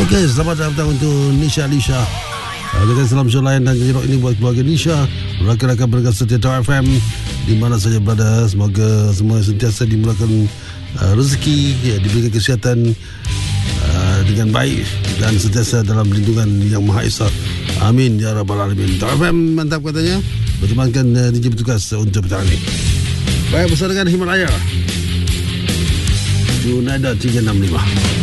Okey, selamat datang untuk Nisha Alisha. Dengan salam selain dan jerok ini buat keluarga Nisha, rakan-rakan berkat setia Tower FM di mana saja berada. Semoga semua sentiasa dimulakan rezeki, diberikan kesihatan dengan baik dan sentiasa dalam lindungan Yang Maha Esa. Amin ya rabbal alamin. Tower FM mantap katanya. Bertemankan DJ bertugas untuk petang ini. Baik, bersama dengan Himalaya Junada 365.